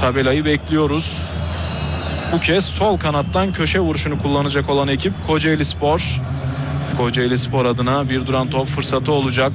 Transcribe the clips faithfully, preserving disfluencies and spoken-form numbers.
tabelayı bekliyoruz. Bu kez sol kanattan köşe vuruşunu kullanacak olan ekip Kocaelispor. Kocaelispor adına bir duran top fırsatı olacak.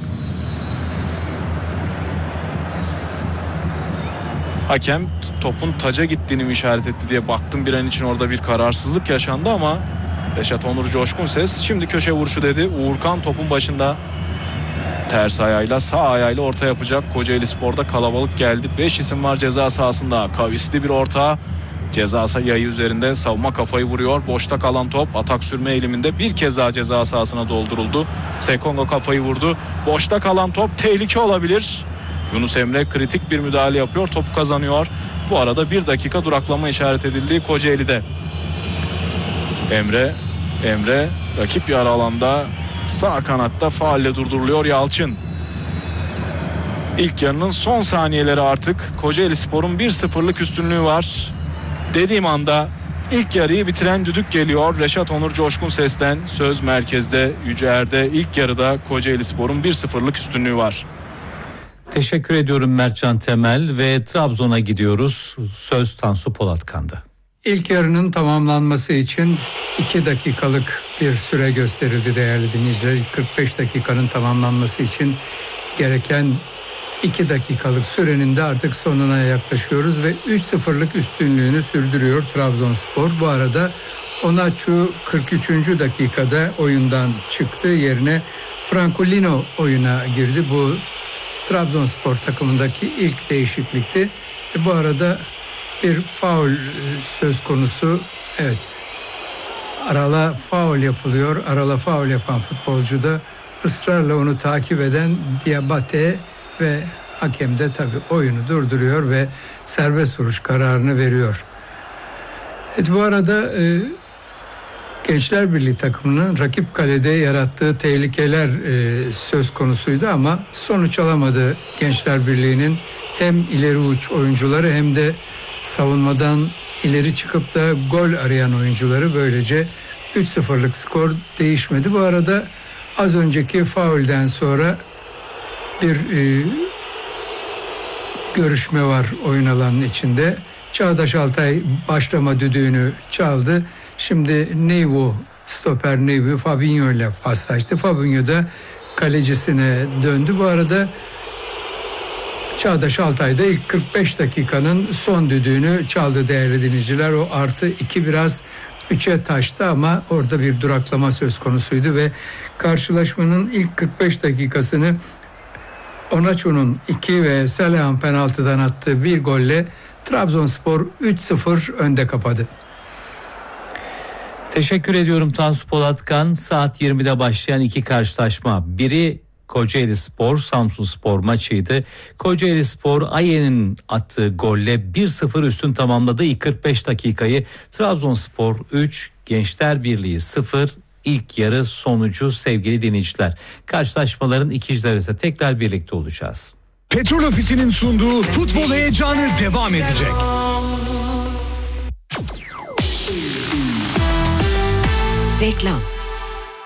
Hakem topun taca gittiğini mi işaret etti diye baktım bir an için, orada bir kararsızlık yaşandı ama Reşat Onur Coşkunses şimdi köşe vuruşu dedi. Uğurkan topun başında, ters ayağıyla sağ ayağıyla orta yapacak. Kocaelispor'da kalabalık geldi. beş isim var ceza sahasında. Kavisli bir orta. Ceza sahası yayı üzerinde, savunma kafayı vuruyor. Boşta kalan top atak sürme eğiliminde bir kez daha ceza sahasına dolduruldu. Sekongo kafayı vurdu. Boşta kalan top tehlike olabilir. Yunus Emre kritik bir müdahale yapıyor. Topu kazanıyor. Bu arada bir dakika duraklama işaret edildi Kocaeli'de. Emre Emre rakip yarı alanda sağ kanatta faulle durduruluyor Yalçın. İlk yarının son saniyeleri artık. Kocaelispor'un bir sıfırlık üstünlüğü var. Dediğim anda ilk yarıyı bitiren düdük geliyor. Reşat Onur Coşkunses'ten söz merkezde, Yüce Er'de. İlk yarıda Kocaelispor'un bir sıfırlık üstünlüğü var. Teşekkür ediyorum Mertcan Temel ve Trabzon'a gidiyoruz. Söz Tansu Polatkan'da. İlk yarının tamamlanması için iki dakikalık bir süre gösterildi değerli dinleyiciler. kırk beş dakikanın tamamlanması için gereken iki dakikalık sürenin de artık sonuna yaklaşıyoruz ve üç sıfırlık üstünlüğünü sürdürüyor Trabzonspor. Bu arada Onaçu kırk üçüncü dakikada oyundan çıktı. Yerine Francolino oyuna girdi. Bu Trabzonspor takımındaki ilk değişiklikti. E bu arada bir faul söz konusu. Evet. Arala faul yapılıyor. Arala faul yapan futbolcu da ısrarla onu takip eden Diabate ve hakem de tabii oyunu durduruyor ve serbest vuruş kararını veriyor. Evet, bu arada e, Gençler Birliği takımının rakip kalede yarattığı tehlikeler e, söz konusuydu ama sonuç alamadı Gençler Birliği'nin hem ileri uç oyuncuları hem de savunmadan ileri çıkıp da gol arayan oyuncuları. Böylece üç sıfırlık skor değişmedi. Bu arada az önceki faulden sonra bir e, görüşme var oyun alanının içinde. Çağdaş Altay başlama düdüğünü çaldı. Şimdi Neyvu, stoper Neyvu Fabinho ile paslaştı. Fabinho da kalecisine döndü. Bu arada Çağdaş Altay da ilk kırk beş dakikanın son düdüğünü çaldı değerli dinleyiciler. O artı iki biraz üçe taştı ama orada bir duraklama söz konusuydu ve karşılaşmanın ilk kırk beş dakikasını Onaçu'nun iki ve Salah'ın penaltıdan attığı bir golle Trabzonspor üç sıfır önde kapadı. Teşekkür ediyorum Tansu Polatkan. Saat yirmide başlayan iki karşılaşma. Biri Kocaelispor Samsunspor maçıydı. Kocaelispor Ayen'in attığı golle bir sıfır üstün tamamladı ilk kırk beş dakikayı. Trabzonspor üç, Gençler Birliği sıfır. İlk yarı sonucu sevgili dinleyiciler. Karşılaşmaların ikincileri ise tekrar birlikte olacağız. Petrol Ofisi'nin sunduğu futbol heyecanı devam edecek. Reklam.